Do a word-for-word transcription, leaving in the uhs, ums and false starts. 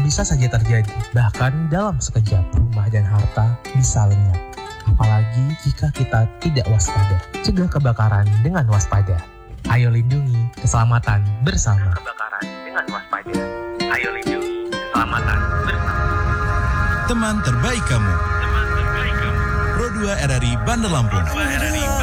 bisa saja terjadi. Bahkan dalam sekejap, rumah dan harta bisa lenyap. Apalagi jika kita tidak waspada. Cegah kebakaran dengan waspada. Ayo lindungi keselamatan bersama. Kebakaran dengan waspada. Ayo lindungi keselamatan bersama. Teman terbaik kamu. Teman terbaik kamu. Pro dua R R I Bandar Lampung. Pro dua R R I